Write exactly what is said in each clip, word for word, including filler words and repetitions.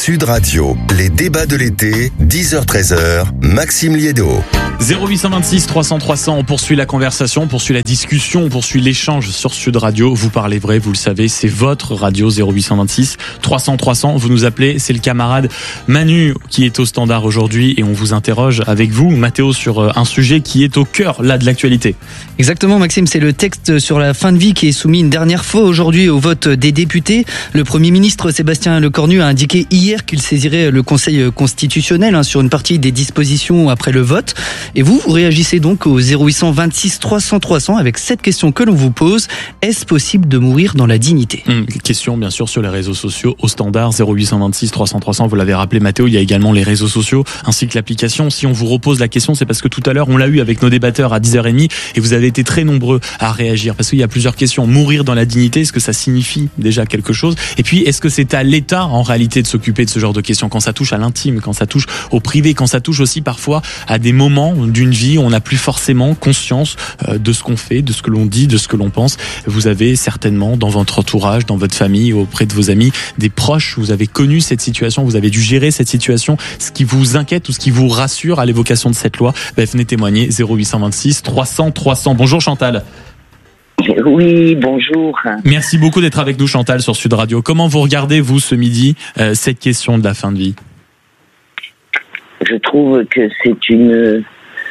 Sud Radio, les débats de l'été, dix heures treize heures, Maxime Liédot. zéro huit cent vingt-six trois cents trois cents, on poursuit la conversation, on poursuit la discussion, on poursuit l'échange sur Sud Radio. Vous parlez vrai, vous le savez, c'est votre radio. Zéro huit cent vingt-six trois cents trois cents, vous nous appelez, c'est le camarade Manu qui est au standard aujourd'hui et on vous interroge avec vous, Mathéo, sur un sujet qui est au cœur là de l'actualité. Exactement Maxime, c'est le texte sur la fin de vie qui est soumis une dernière fois aujourd'hui au vote des députés. Le Premier ministre Sébastien Lecornu a indiqué hier qu'il saisirait le Conseil constitutionnel hein, sur une partie des dispositions après le vote. Et vous, vous réagissez donc au zéro huit cent vingt-six trois cents trois cents avec cette question que l'on vous pose. Est-ce possible de mourir dans la dignité ? Hum, Question bien sûr sur les réseaux sociaux au standard zéro huit cent vingt-six trois cents trois cents. Vous l'avez rappelé Mathéo, il y a également les réseaux sociaux ainsi que l'application. Si on vous repose la question, c'est parce que tout à l'heure on l'a eu avec nos débatteurs à dix heures trente et vous avez été très nombreux à réagir parce qu'il y a plusieurs questions. Mourir dans la dignité, est-ce que ça signifie déjà quelque chose ? Et puis est-ce que c'est à l'État en réalité de s'occuper de ce genre de questions quand ça touche à l'intime, quand ça touche au privé, quand ça touche aussi parfois à des moments d'une vie où on n'a plus forcément conscience de ce qu'on fait, de ce que l'on dit, de ce que l'on pense. Vous avez certainement dans votre entourage, dans votre famille, auprès de vos amis, des proches, vous avez connu cette situation, vous avez dû gérer cette situation. Ce qui vous inquiète ou ce qui vous rassure à l'évocation de cette loi, ben venez témoigner. Zéro huit cent vingt-six trois cents trois cents. Bonjour Chantal. Oui, bonjour. Merci beaucoup d'être avec nous Chantal sur Sud Radio. Comment vous regardez vous ce midi euh, cette question de la fin de vie ? Je trouve que c'est une...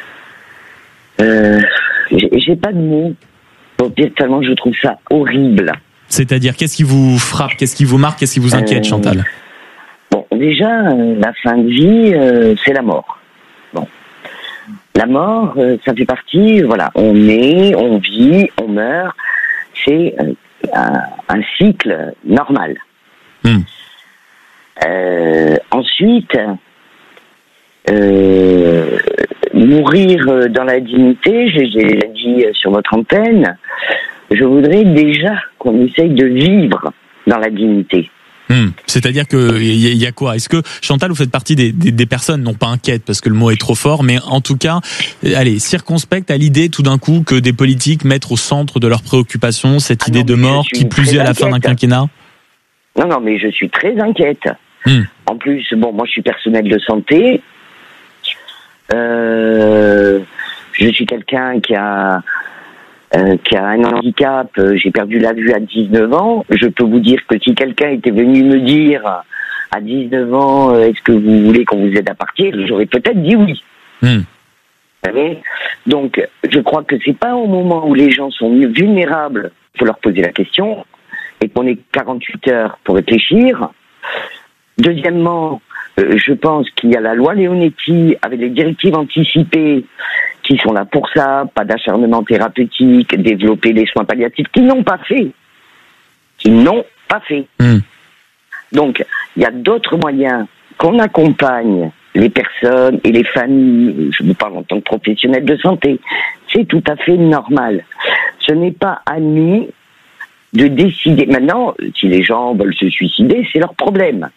Euh, j'ai, j'ai pas de mots pour dire tellement je trouve ça horrible. C'est-à-dire, qu'est-ce qui vous frappe, qu'est-ce qui vous marque, qu'est-ce qui vous inquiète, euh, Chantal ? Bon, déjà, la fin de vie, euh, c'est la mort. Bon. La mort, euh, ça fait partie, voilà, on naît, on vit, on meurt. C'est euh, un, un cycle normal. Mmh. Euh, ensuite... Euh, mourir dans la dignité, j'ai, j'ai dit sur votre antenne, je voudrais déjà qu'on essaye de vivre dans la dignité. Hum, c'est-à-dire que il y, y a quoi ? Est-ce que Chantal, vous faites partie des, des, des personnes, non pas inquiètes parce que le mot est trop fort, mais en tout cas, allez, circonspectes à l'idée tout d'un coup que des politiques mettent au centre de leurs préoccupations cette ah idée non, de mort qui plus est à la fin d'un quinquennat ? Non, non, mais je suis très inquiète. Hum. En plus, bon, moi je suis personnel de santé. Euh, je suis quelqu'un qui a euh, qui a un handicap. J'ai perdu la vue à dix-neuf ans. Je peux vous dire que si quelqu'un était venu me dire à dix-neuf ans, est-ce que vous voulez qu'on vous aide à partir, j'aurais peut-être dit oui. Mmh. Vous savez ? Donc, je crois que c'est pas au moment où les gens sont vulnérables qu'il faut leur poser la question et qu'on ait quarante-huit heures pour réfléchir. Deuxièmement, Euh, je pense qu'il y a la loi Leonetti avec les directives anticipées qui sont là pour ça, pas d'acharnement thérapeutique, développer les soins palliatifs, qui n'ont pas fait. Qui n'ont pas fait. Mmh. Donc, il y a d'autres moyens qu'on accompagne les personnes et les familles, je vous parle en tant que professionnel de santé, c'est tout à fait normal. Ce n'est pas à nous de décider. Maintenant, si les gens veulent se suicider, c'est leur problème.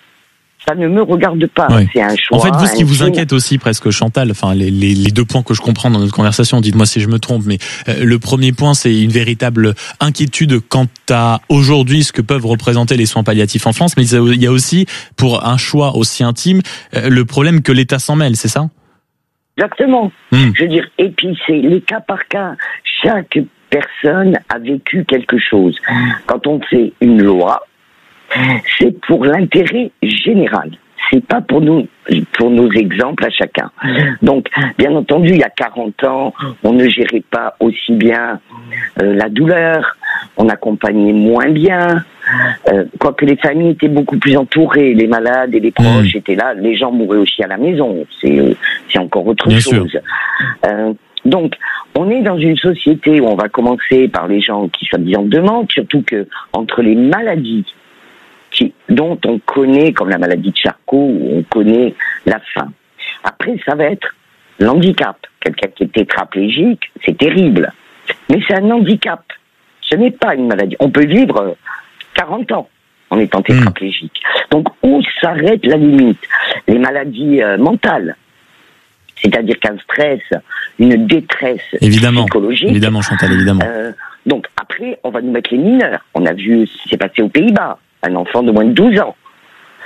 Ça ne me regarde pas, oui. C'est un choix. En fait, vous, ce qui vous inquiète aussi presque, Chantal, enfin les, les, les deux points que je comprends dans notre conversation, dites-moi si je me trompe, mais euh, le premier point, c'est une véritable inquiétude quant à aujourd'hui ce que peuvent représenter les soins palliatifs en France, mais il y a aussi, pour un choix aussi intime, euh, le problème que l'État s'en mêle, c'est ça ? Exactement. Mmh. Je veux dire, et puis c'est les cas par cas. Chaque personne a vécu quelque chose. Quand on fait une loi, c'est pour l'intérêt général. C'est pas pour nous, pour nos exemples à chacun. Donc, bien entendu, il y a quarante ans, on ne gérait pas aussi bien euh, la douleur, on accompagnait moins bien, euh, quoique les familles étaient beaucoup plus entourées, les malades et les proches mmh. étaient là, les gens mouraient aussi à la maison, c'est, euh, c'est encore autre bien chose. Euh, donc, on est dans une société où on va commencer par les gens qui soi-disant demandent, surtout que entre les maladies Qui, dont on connaît, comme la maladie de Charcot, où on connaît la fin. Après, ça va être l'handicap. Quelqu'un qui est tétraplégique, c'est terrible. Mais c'est un handicap. Ce n'est pas une maladie. On peut vivre quarante ans en étant tétraplégique. Mmh. Donc, où s'arrête la limite ? Les maladies euh, mentales. C'est-à-dire qu'un stress, une détresse évidemment, psychologique. Évidemment, Chantal, évidemment. Euh, donc, après, on va nous mettre les mineurs. On a vu ce qui s'est passé aux Pays-Bas. Un enfant de moins de douze ans.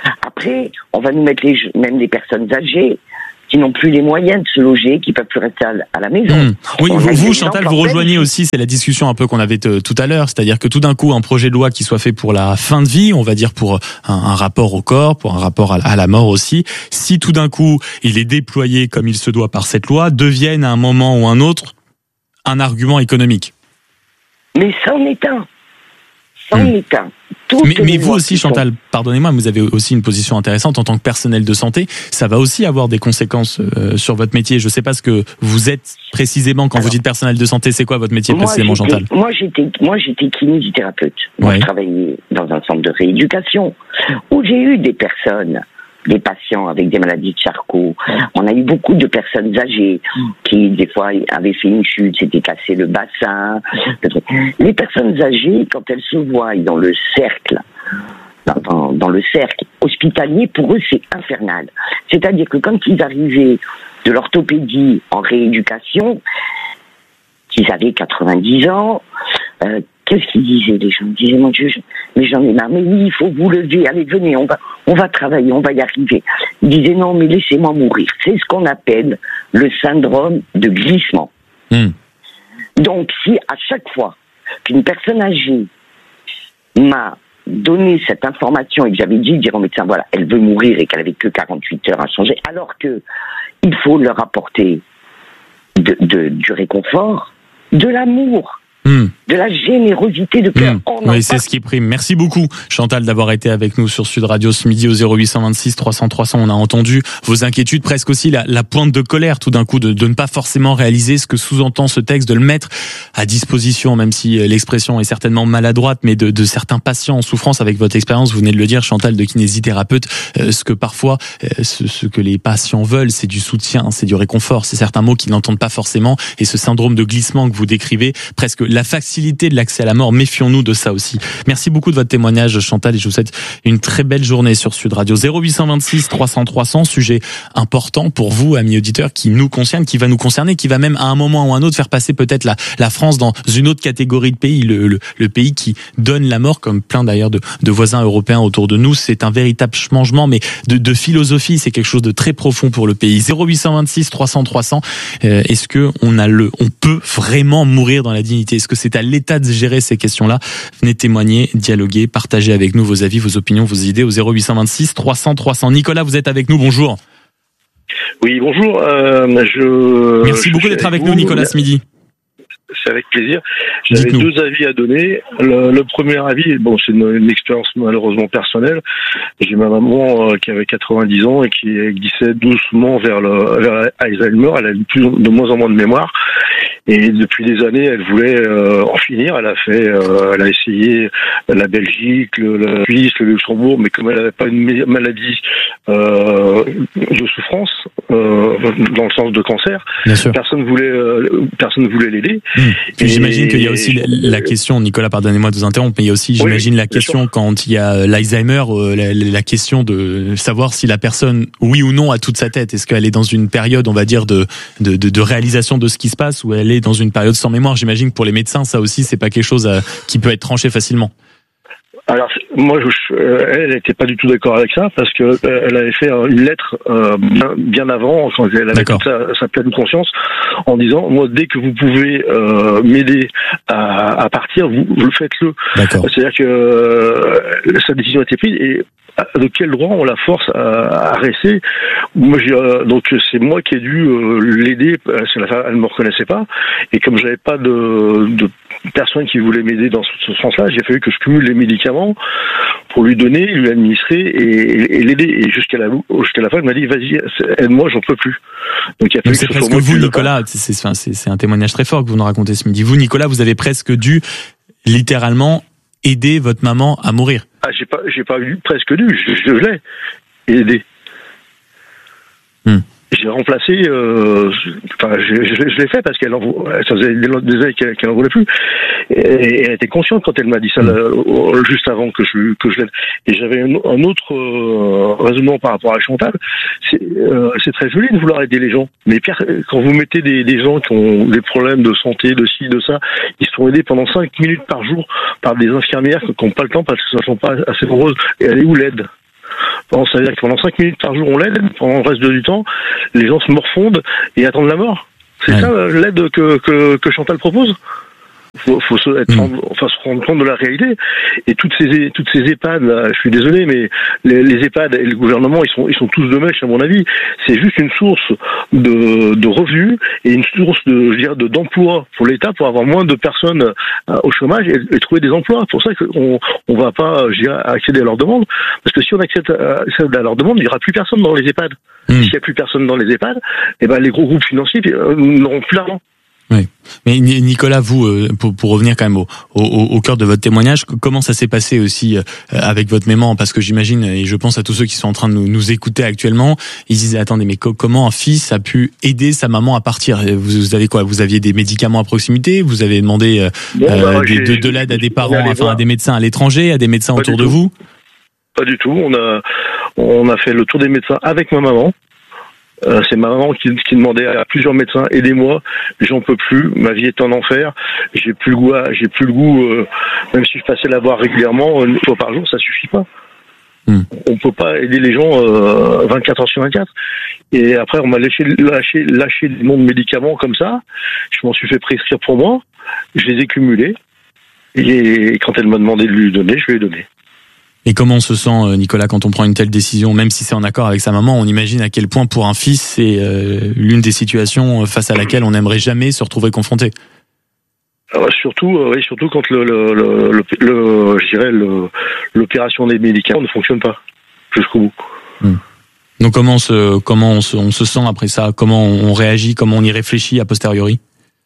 Après, on va nous mettre les, même les personnes âgées qui n'ont plus les moyens de se loger, qui peuvent plus rester à la maison. Mmh. Oui, vous, vous Chantal, vous rejoignez aussi, c'est la discussion un peu qu'on avait t- tout à l'heure, c'est-à-dire que tout d'un coup, un projet de loi qui soit fait pour la fin de vie, on va dire pour un, un rapport au corps, pour un rapport à la, à la mort aussi, si tout d'un coup, il est déployé comme il se doit par cette loi, devienne à un moment ou un autre un argument économique. Mais ça en est un. Ça en mmh. est un. Mais, mais vous aussi, Chantal, pardonnez-moi, vous avez aussi une position intéressante en tant que personnel de santé. Ça va aussi avoir des conséquences euh, sur votre métier. Je ne sais pas ce que vous êtes précisément quand Alors, vous dites personnel de santé. C'est quoi votre métier moi, précisément, Chantal ? Moi, j'étais, moi, j'étais kinésithérapeute. Moi, ouais. je travaillais dans un centre de rééducation où j'ai eu des personnes, des patients avec des maladies de Charcot. On a eu beaucoup de personnes âgées qui, des fois, avaient fait une chute, s'étaient cassé le bassin. Les personnes âgées, quand elles se voient dans le cercle, dans, dans le cercle hospitalier, pour eux, c'est infernal. C'est-à-dire que quand ils arrivaient de l'orthopédie en rééducation, qu'ils avaient quatre-vingt-dix ans, euh, qu'est-ce qu'ils disaient, les gens? Ils disaient, mon Dieu, je, mais j'en ai marre, mais oui, il faut vous lever, allez, venez, on va, on va travailler, on va y arriver. Ils disaient, non, mais laissez-moi mourir. C'est ce qu'on appelle le syndrome de glissement. Mmh. Donc, si à chaque fois qu'une personne âgée m'a donné cette information et que j'avais dit dire au médecin, voilà, elle veut mourir et qu'elle avait que quarante-huit heures à changer, alors que il faut leur apporter de, de, du réconfort, de l'amour, Mmh. de la générosité de cœur. Mmh. Oui, c'est ce qui prime. Merci beaucoup, Chantal, d'avoir été avec nous sur Sud Radio ce midi au zéro huit cent vingt-six trois cents trois cents. On a entendu vos inquiétudes, presque aussi la, la pointe de colère tout d'un coup de, de ne pas forcément réaliser ce que sous-entend ce texte, de le mettre à disposition, même si l'expression est certainement maladroite, mais de, de certains patients en souffrance. Avec votre expérience, vous venez de le dire, Chantal, de kinésithérapeute, euh, ce que parfois, euh, ce, ce que les patients veulent, c'est du soutien, c'est du réconfort, c'est certains mots qu'ils n'entendent pas forcément, et ce syndrome de glissement que vous décrivez, presque la facilité de l'accès à la mort, méfions-nous de ça aussi. Merci beaucoup de votre témoignage, Chantal, et je vous souhaite une très belle journée sur Sud Radio. zéro huit cent vingt-six trois cents trois cents, sujet important pour vous, amis auditeurs, qui nous concerne, qui va nous concerner, qui va même à un moment ou un autre faire passer peut-être la, la France dans une autre catégorie de pays, le, le, le pays qui donne la mort, comme plein d'ailleurs de, de voisins européens autour de nous. C'est un véritable changement, mais de, de philosophie, c'est quelque chose de très profond pour le pays. zéro huit cent vingt-six trois cents trois cents, euh, est-ce que on a le, on peut vraiment mourir dans la dignité? Est-ce que c'est à l'État de gérer ces questions-là? Venez témoigner, dialoguer, partager avec nous vos avis, vos opinions, vos idées au zéro huit cent vingt-six trois cents trois cents. Nicolas, vous êtes avec nous, bonjour. Oui, bonjour. Euh, je, Merci je beaucoup d'être avec nous, Nicolas, ce midi. C'est avec plaisir. J'avais Dites-nous. deux avis à donner. Le, le premier avis, bon, c'est une, une expérience malheureusement personnelle. J'ai ma maman euh, qui avait quatre-vingt-dix ans et qui glissait doucement vers le vers Alzheimer. Elle a plus, de moins en moins de mémoire. Et depuis des années, elle voulait euh, en finir. Elle a fait, euh, elle a essayé la Belgique, le, la Suisse, le Luxembourg, mais comme elle n'avait pas une maladie euh, de souffrance euh, dans le sens de cancer, personne voulait, euh, personne voulait l'aider. Mmh. Puis j'imagine qu'il y a aussi la, la question, Nicolas, pardonnez-moi de vous interrompre, mais il y a aussi, j'imagine, oui, la question sûr. Quand il y a l'Alzheimer, la, la question de savoir si la personne, oui ou non, a toute sa tête. Est-ce qu'elle est dans une période, on va dire, de, de, de, de réalisation de ce qui se passe, ou elle est dans une période sans mémoire? J'imagine que pour les médecins, ça aussi, c'est pas quelque chose à, qui peut être tranché facilement. Alors moi, je, elle n'était pas du tout d'accord avec ça parce que euh, elle avait fait une lettre euh, bien, bien avant, quand elle avait toute sa, sa pleine conscience, en disant moi dès que vous pouvez euh, m'aider à, à partir, vous, vous le faites-le. D'accord. C'est-à-dire que euh, sa décision a été prise et de quel droit on la force à, à rester? Moi, j'ai, euh, donc c'est moi qui ai dû euh, l'aider parce qu'elle ne me reconnaissait pas et comme j'avais pas de, de personne qui voulait m'aider dans ce, ce sens-là, j'ai fallu que je cumule les médicaments pour lui donner, lui administrer et, et, et l'aider. Et jusqu'à la jusqu'à la fin, elle m'a dit vas-y, aide-moi, j'en peux plus. Donc il a fallu Donc, c'est que presque vous, Nicolas. C'est, c'est, c'est, c'est un témoignage très fort que vous nous racontez ce midi. Vous, Nicolas, vous avez presque dû littéralement aider votre maman à mourir. Ah, j'ai pas, j'ai pas eu presque dû, je, je l'ai aidé. Hmm. J'ai remplacé, euh, enfin, je, je, je l'ai fait parce qu'elle en, ça faisait des années qu'elle, qu'elle en voulait plus. Et, et elle était consciente quand elle m'a dit ça, mmh. là, juste avant que je, que je l'aide. Et j'avais un, un autre euh, raisonnement par rapport à Chantal. C'est, euh, c'est très joli de vouloir aider les gens. Mais quand vous mettez des, des gens qui ont des problèmes de santé, de ci, de ça, ils sont aidés pendant cinq minutes par jour par des infirmières qui n'ont pas le temps parce que ce ne sont pas assez nombreuses. Et elle est où l'aide? Pendant, ça veut dire que pendant cinq minutes par jour, on l'aide. Pendant le reste du temps, les gens se morfondent et attendent la mort. C'est ouais. ça l'aide que, que, que Chantal propose. Faut, faut se, être, mmh. enfin, se rendre compte de la réalité. Et toutes ces, toutes ces EHPAD, là, je suis désolé, mais les, les EHPAD et le gouvernement, ils sont, ils sont tous de mèche, à mon avis. C'est juste une source de, de revenus et une source de, je dirais, de, d'emploi pour l'État pour avoir moins de personnes euh, au chômage et, et trouver des emplois. C'est pour ça qu'on, on va pas, je dirais, accéder à leur demande. Parce que si on accède à, à leur demande, il y aura plus personne dans les EHPAD. Mmh. S'il y a plus personne dans les EHPAD, eh ben, les gros groupes financiers euh, n'auront plus l'argent. Oui. Mais Nicolas, vous, pour, pour revenir quand même au, au, au cœur de votre témoignage, comment ça s'est passé aussi avec votre maman? Parce que j'imagine, et je pense à tous ceux qui sont en train de nous, nous écouter actuellement, ils disaient, attendez, mais co- comment un fils a pu aider sa maman à partir? Vous, vous avez quoi? Vous aviez des médicaments à proximité? Vous avez demandé euh, bon, bah, de, de, de l'aide à des parents, enfin voir. à des médecins à l'étranger, à des médecins Pas autour de vous? Pas du tout. On a, on a fait le tour des médecins avec ma maman. Euh, c'est ma maman qui, qui demandait à plusieurs médecins, aidez-moi, j'en peux plus, ma vie est en enfer, j'ai plus le goût, j'ai plus le goût, euh, même si je passais la voir régulièrement, une fois par jour, ça suffit pas. Mm. On peut pas aider les gens euh, vingt-quatre heures sur vingt-quatre. Et après, on m'a lâché, lâché, lâché des noms de médicaments comme ça. Je m'en suis fait prescrire pour moi, je les ai cumulés. Et quand elle m'a demandé de lui donner, je lui ai donné. Et comment on se sent, Nicolas, quand on prend une telle décision, même si c'est en accord avec sa maman? On imagine à quel point, pour un fils, c'est euh, l'une des situations face à laquelle on n'aimerait jamais se retrouver confronté. Alors, surtout, euh, oui, surtout quand le, le, le, le, le je dirais, le, l'opération des médicaments ne fonctionne pas jusqu'au bout. Hum. Donc comment on se, comment on se, on se sent après ça? Comment on réagit? Comment on y réfléchit a posteriori?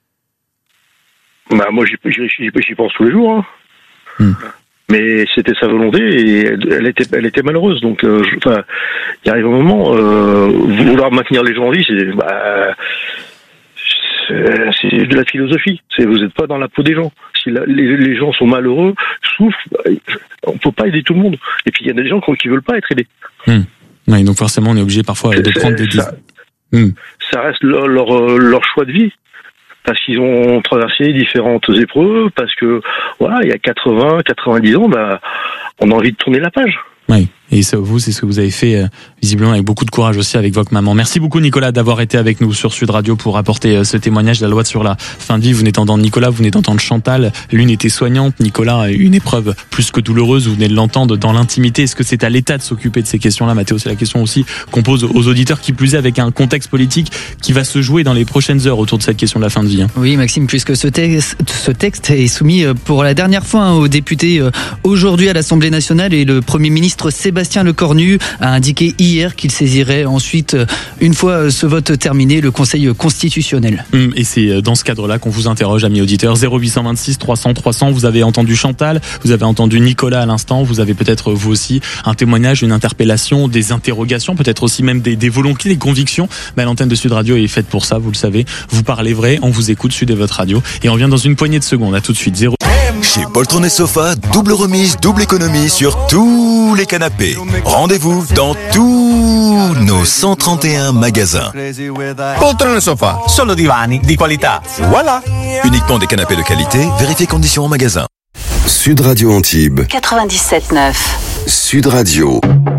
Bah moi, j'y, j'y, j'y pense tous les jours. Hein. Hum. Mais c'était sa volonté et elle était, elle était malheureuse. Donc, euh, je, enfin, il arrive un moment, euh, vouloir maintenir les gens en vie, c'est, bah, c'est, c'est de la philosophie. C'est, vous n'êtes pas dans la peau des gens. Si la, les, les gens sont malheureux, souffrent, bah, on peut pas aider tout le monde. Et puis il y a des gens qui veulent pas être aidés. Mmh. Ouais, donc forcément, on est obligé parfois de prendre des. Ça, mmh. ça reste leur, leur, leur choix de vie. Parce qu'ils ont traversé différentes épreuves, parce que, voilà, il y a quatre-vingts, quatre-vingt-dix ans, bah, on a envie de tourner la page. Oui. Et ça, vous, c'est ce que vous avez fait, euh, visiblement, avec beaucoup de courage aussi avec votre maman. Merci beaucoup, Nicolas, d'avoir été avec nous sur Sud Radio pour apporter euh, ce témoignage de la loi sur la fin de vie. Vous venez d'entendre Nicolas, vous venez d'entendre Chantal. L'une était soignante. Nicolas a eu une épreuve plus que douloureuse. Vous venez de l'entendre dans l'intimité. Est-ce que c'est à l'État de s'occuper de ces questions-là, Mathéo? C'est la question aussi qu'on pose aux auditeurs, qui plus est avec un contexte politique qui va se jouer dans les prochaines heures autour de cette question de la fin de vie. Hein. Oui, Maxime, puisque ce texte, ce texte est soumis pour la dernière fois hein, aux députés aujourd'hui à l'Assemblée nationale, et le Premier ministre Sébastien Lecornu a indiqué hier qu'il saisirait ensuite, une fois ce vote terminé, le Conseil constitutionnel. Et c'est dans ce cadre-là qu'on vous interroge, amis auditeurs. zéro huit cent vingt-six trois cents trois cents. Vous avez entendu Chantal, vous avez entendu Nicolas à l'instant, vous avez peut-être vous aussi un témoignage, une interpellation, des interrogations, peut-être aussi même des, des volontés, des convictions. Mais l'antenne de Sud Radio est faite pour ça, vous le savez. Vous parlez vrai, on vous écoute, Sud est votre radio. Et on revient dans une poignée de secondes. À tout de suite. Zéro... Chez Poltron et Sofa, double remise, double économie sur tous les canapés. Rendez-vous dans tous nos cent trente et un magasins. Poltron et Sofa, solo divani di qualità. Voilà. Uniquement des canapés de qualité, vérifiez conditions en magasin. Sud Radio Antibes. quatre-vingt-dix-sept neuf. Sud Radio.